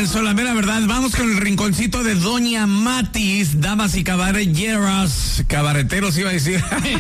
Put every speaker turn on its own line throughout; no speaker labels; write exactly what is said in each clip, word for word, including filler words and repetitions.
eso, la mera verdad. Vamos con el rinconcito de Doña Matis, damas y caballeros, cabareteros iba a decir.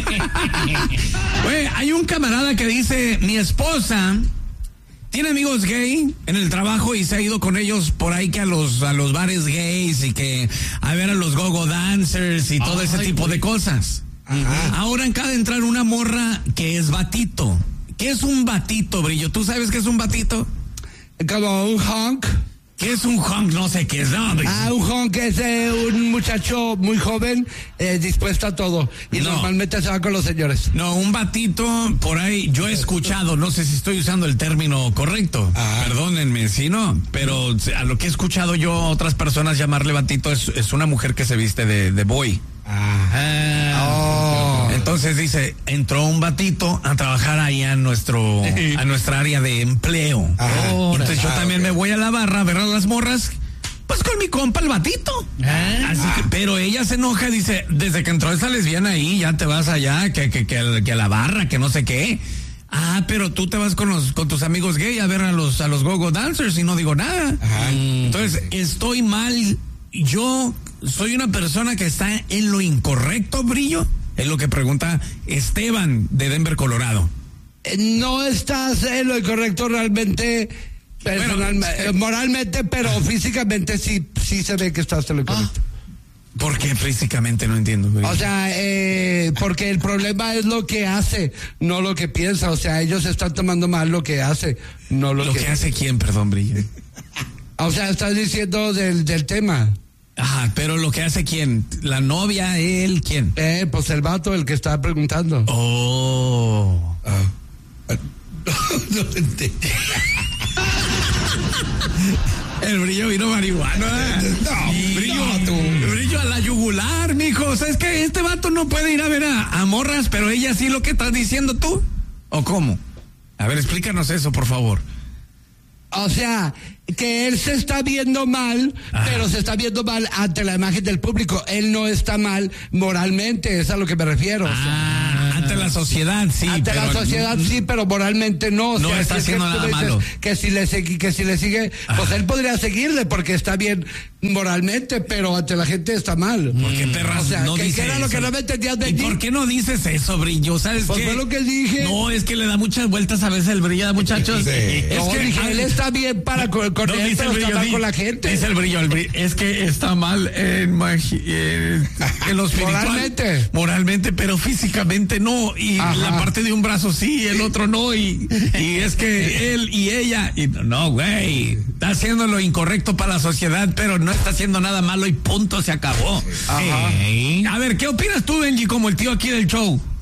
Güey, hay un camarada que dice, mi esposa tiene amigos gay en el trabajo y se ha ido con ellos por ahí que a los a los bares gays y que a ver a los go-go dancers y todo Ay, ese tipo de cosas. Ajá. Ahora acaba de entrar una morra que es batito. ¿Qué es un batito, Brillo? ¿Tú sabes qué es un batito?
Como un honk.
¿Qué es un honk? No sé qué es. No,
ah, un honk es eh, un muchacho muy joven, eh, dispuesto a todo. Y no. normalmente se va con los señores.
No, un batito, por ahí, yo he escuchado, no sé si estoy usando el término correcto. Ah. Perdónenme, si no, pero a lo que he escuchado yo a otras personas llamarle batito es, es una mujer que se viste de, de boy. Ah. ah oh. Entonces dice, entró un batito a trabajar ahí a nuestro, a nuestra área de empleo. Oh, Entonces yo ah, también okay. me voy a la barra a ver a las morras, pues con mi compa el batito. Ah. Así que, pero ella se enoja, dice, desde que entró esa lesbiana ahí, ya te vas allá, que, que, que, que a la barra, que no sé qué. Ah, pero tú te vas con los, con tus amigos gay a ver a los, a los go-go dancers y no digo nada. Ajá. Entonces, estoy mal. Yo soy una persona que está en lo incorrecto, Brillo. Es lo que pregunta Esteban de Denver, Colorado.
No estás en lo incorrecto realmente, personalmente, pero, moralmente, pero físicamente sí, sí se ve que estás en lo incorrecto.
Ah, ¿por qué físicamente? No entiendo. Brillo.
O sea, eh, porque el problema es lo que hace, no lo que piensa. O sea, ellos están tomando mal lo que hace, no lo,
¿Lo que... ¿Lo que hace quién, perdón, Brillo?
O sea, estás diciendo del, del tema.
Ajá, pero lo que hace quién, la novia, él, ¿quién?
Eh, pues el vato, el que estaba preguntando.
Oh.
Ah. No, no entendí.
El Brillo vino marihuana.
No,
sí,
brillo,
no, brillo a la yugular, mijo. O sea, es que este vato no puede ir a ver a, a morras, pero ella sí, lo que estás diciendo tú. ¿O cómo? A ver, explícanos eso, por favor.
O sea, que él se está viendo mal, ah. pero se está viendo mal ante la imagen del público. Él no está mal moralmente, es a lo que me refiero.
Ah, o sea, ante la sociedad, sí.
Ante pero, la sociedad, sí, pero moralmente no. O
no
sea,
está
si
haciendo
es que
nada malo.
Que si, le segui, que si le sigue, ah. pues él podría seguirle porque está bien moralmente, pero ante la gente está mal.
¿Por qué, perras,
o sea,
no
que,
dice
que era
eso?
lo que no me entendías de
¿Y por qué no dices eso, Brillo? ¿Sabes
pues
qué?
fue lo que dije.
No, es que le da muchas vueltas a veces el Brillo, muchachos.
Sí.
Es
no,
que
dije, él está bien para con, con
no,
él, pero
Brillo,
está mal
di,
con la gente.
Dice el Brillo, el Brillo, es que está mal en, en, en lo espiritual.
Moralmente.
Moralmente, pero físicamente no. Y Ajá. la parte de un brazo sí, el otro no. Y, y es que él y ella. Y no, güey. Está haciendo lo incorrecto para la sociedad, pero no está haciendo nada malo y punto, se acabó. Ajá. Hey. A ver, ¿qué opinas tú, Benji, como el tío aquí del show?